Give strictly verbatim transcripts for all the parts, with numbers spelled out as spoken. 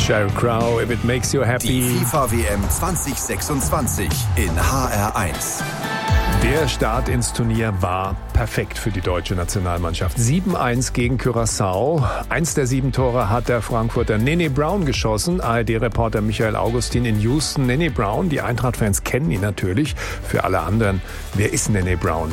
Sheryl Crow, If It Makes You Happy. Die FIFA-W M zwanzig sechsundzwanzig in H R eins. Der Start ins Turnier war perfekt für die deutsche Nationalmannschaft. sieben eins gegen Curaçao. Eins der sieben Tore hat der Frankfurter Nene Brown geschossen. A R D-Reporter Michael Augustin in Houston. Nene Brown, die Eintracht-Fans kennen ihn natürlich. Für alle anderen, wer ist Nene Brown?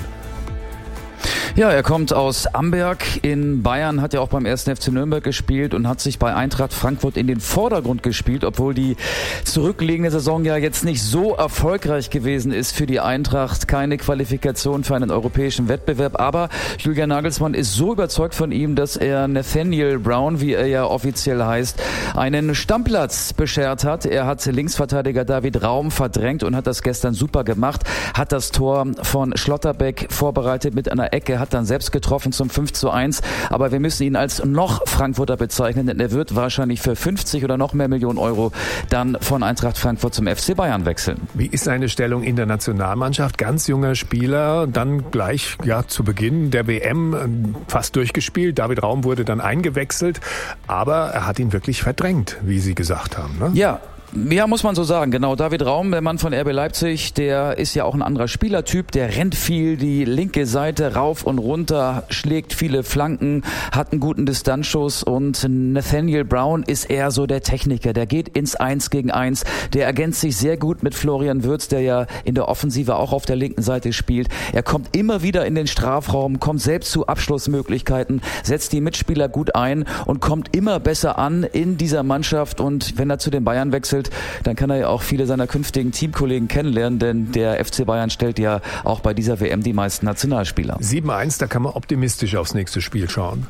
Ja, er kommt aus Amberg in Bayern, hat ja auch beim ersten F C Nürnberg gespielt und hat sich bei Eintracht Frankfurt in den Vordergrund gespielt, obwohl die zurückliegende Saison ja jetzt nicht so erfolgreich gewesen ist für die Eintracht. Keine Qualifikation für einen europäischen Wettbewerb, aber Julian Nagelsmann ist so überzeugt von ihm, dass er Nathaniel Brown, wie er ja offiziell heißt, einen Stammplatz beschert hat. Er hat Linksverteidiger David Raum verdrängt und hat das gestern super gemacht, hat das Tor von Schlotterbeck vorbereitet mit einer Ecke, hat dann selbst getroffen zum fünf zu eins, aber wir müssen ihn als noch Frankfurter bezeichnen, denn er wird wahrscheinlich für fünfzig oder noch mehr Millionen Euro dann von Eintracht Frankfurt zum F C Bayern wechseln. Wie ist seine Stellung in der Nationalmannschaft? Ganz junger Spieler, dann gleich ja zu Beginn der W M fast durchgespielt. David Raum wurde dann eingewechselt, aber er hat ihn wirklich verdrängt, wie Sie gesagt haben, ne? Ja. Ja, muss man so sagen. Genau, David Raum, der Mann von R B Leipzig, der ist ja auch ein anderer Spielertyp. Der rennt viel die linke Seite rauf und runter, schlägt viele Flanken, hat einen guten Distanzschuss und Nathaniel Brown ist eher so der Techniker. Der geht ins Eins gegen Eins. Der ergänzt sich sehr gut mit Florian Wirtz, der ja in der Offensive auch auf der linken Seite spielt. Er kommt immer wieder in den Strafraum, kommt selbst zu Abschlussmöglichkeiten, setzt die Mitspieler gut ein und kommt immer besser an in dieser Mannschaft. Und wenn er zu den Bayern wechselt, dann kann er ja auch viele seiner künftigen Teamkollegen kennenlernen, denn der F C Bayern stellt ja auch bei dieser W M die meisten Nationalspieler. sieben eins, da kann man optimistisch aufs nächste Spiel schauen.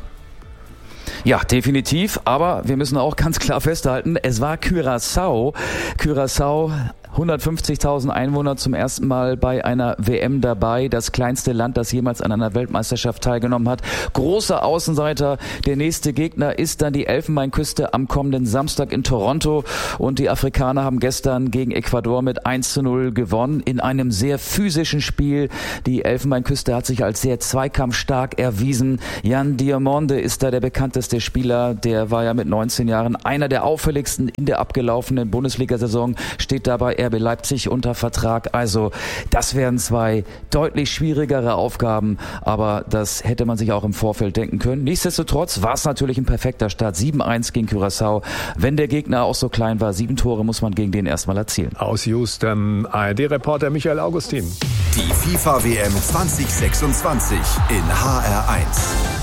Ja, definitiv, aber wir müssen auch ganz klar festhalten, es war Curaçao. Curaçao, hundertfünfzigtausend Einwohner, zum ersten Mal bei einer W M dabei. Das kleinste Land, das jemals an einer Weltmeisterschaft teilgenommen hat. Großer Außenseiter. Der nächste Gegner ist dann die Elfenbeinküste am kommenden Samstag in Toronto. Und die Afrikaner haben gestern gegen Ecuador mit eins zu null gewonnen in einem sehr physischen Spiel. Die Elfenbeinküste hat sich als sehr zweikampfstark erwiesen. Jan Diamonde ist da der bekannteste Spieler. Der war ja mit neunzehn Jahren einer der auffälligsten in der abgelaufenen Bundesliga-Saison. Steht dabei R B Leipzig unter Vertrag. Also das wären zwei deutlich schwierigere Aufgaben, aber das hätte man sich auch im Vorfeld denken können. Nichtsdestotrotz war es natürlich ein perfekter Start. sieben eins gegen Curaçao. Wenn der Gegner auch so klein war, sieben Tore muss man gegen den erstmal erzielen. Aus Houston, A R D-Reporter Michael Augustin. Die FIFA-W M zwanzig sechsundzwanzig in H R eins.